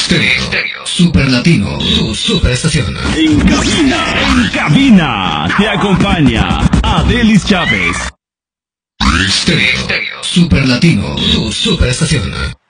Estéreo Super Latino, tu superestación. En cabina, te acompaña Adelis Chávez. Estéreo Super Latino, tu superestación.